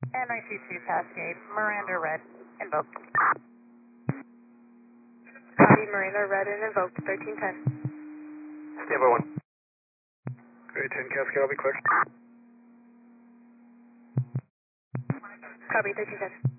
NIC2 Cascade, Miranda Red, invoked. Copy, Miranda Red and invoked, 1310. Standby 1. Great, 10 Cascade, I'll be clear. Copy, 1310.